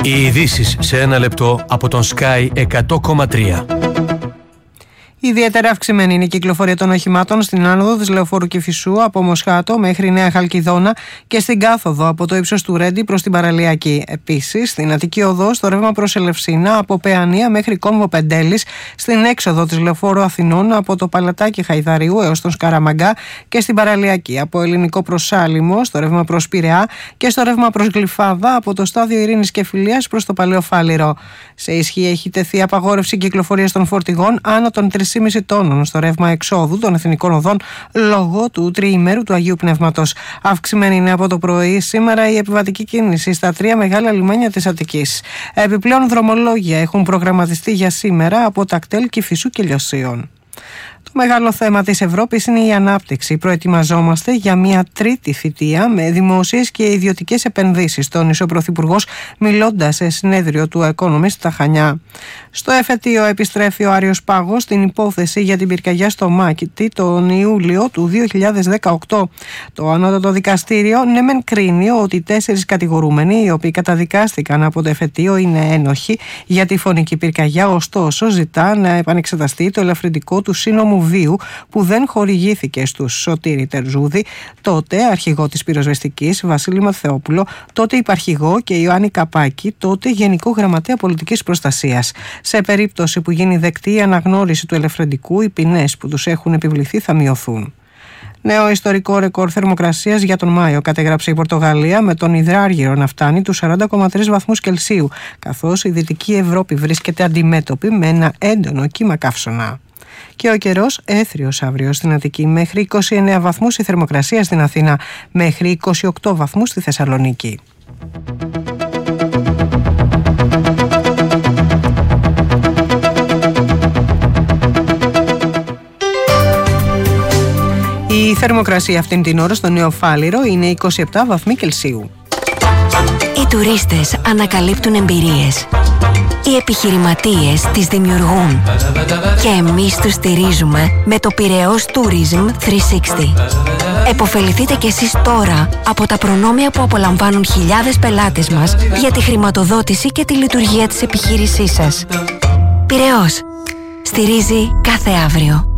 Οι ειδήσεις σε ένα λεπτό από τον Sky 100,3. Ιδιαίτερα αυξημένη είναι η κυκλοφορία των οχημάτων στην άνοδο της Λεωφόρου Κηφισού από Μοσχάτο μέχρι Νέα Χαλκιδόνα και στην κάθοδο από το ύψος του Ρέντι προς την Παραλιακή. Επίσης, στην Αττική Οδό, στο ρεύμα προς Ελευσίνα από Παιανία μέχρι Κόμβο Πεντέλης, στην έξοδο της Λεωφόρου Αθηνών από το Παλατάκι Χαϊδαρίου έως τον Σκαραμαγκά και στην Παραλιακή από Ελληνικό προς Σάλιμο, στο ρεύμα προς Πειραιά και στο ρεύμα προς Γλυφάδα από το στάδιο Ειρήνης και Φιλίας προς το Παλαιό Φάληρο. Σε ισχύ έχει τεθεί απαγόρευση κυκλοφορίας των φορτηγών άνω των 3,5 τόνων στο ρεύμα εξόδου των εθνικών οδών λόγω του τριημέρου του Αγίου Πνεύματος. Αυξημένη είναι από το πρωί σήμερα η επιβατική κίνηση στα 3 μεγάλα λιμάνια της Αττικής. Επιπλέον δρομολόγια έχουν προγραμματιστεί για σήμερα από Τακτέλ, Κηφισού και Λιωσίων. Το μεγάλο θέμα της Ευρώπης είναι η ανάπτυξη. Προετοιμαζόμαστε για μια τρίτη θητεία με δημόσιες και ιδιωτικές επενδύσεις, τόνισε ο Πρωθυπουργός μιλώντας σε συνέδριο του Economist στα Χανιά. Στο εφετείο επιστρέφει ο Άριος Πάγος στην υπόθεση για την πυρκαγιά στο Μάκητη τον Ιούλιο του 2018. Το Ανώτατο Δικαστήριο ναι μεν κρίνει ότι 4 κατηγορούμενοι οι οποίοι καταδικάστηκαν από το εφετείο είναι ένοχοι για τη φωνική πυρκαγιά, ωστόσο ζητά να επανεξεταστεί το ελαφρυντικό του σύνομου βίου που δεν χορηγήθηκε στους Σωτήρη Τερζούδη, τότε αρχηγό της πυροσβεστικής, Βασίλη Ματθεόπουλο, τότε υπαρχηγό και Ιωάννη Καπάκη, τότε Γενικό Γραμματέα Πολιτικής Προστασίας. Σε περίπτωση που γίνει δεκτή η αναγνώριση του ελαφρυντικού, οι ποινές που τους έχουν επιβληθεί θα μειωθούν. Νέο ιστορικό ρεκόρ θερμοκρασίας για τον Μάιο κατέγραψε η Πορτογαλία με τον υδράργυρο να φτάνει τους 40,3 βαθμούς Κελσίου, καθώς η Δυτική Ευρώπη βρίσκεται αντιμέτωπη με ένα έντονο κύμα καύσωνα. Και ο καιρός έθριος αύριο στην Αττική, μέχρι 29 βαθμούς η θερμοκρασία στην Αθήνα, μέχρι 28 βαθμούς στη Θεσσαλονίκη. Η θερμοκρασία αυτήν την ώρα στο Νέο Φάληρο είναι 27 βαθμοί Κελσίου. Οι τουρίστες ανακαλύπτουν εμπειρίες. Οι επιχειρηματίες τις δημιουργούν. Και εμείς τους στηρίζουμε με το Πειραιώς Tourism 360. Εποφεληθείτε κι εσείς τώρα από τα προνόμια που απολαμβάνουν χιλιάδες πελάτες μας για τη χρηματοδότηση και τη λειτουργία της επιχείρησής σας. Πειραιώς. Στηρίζει κάθε αύριο.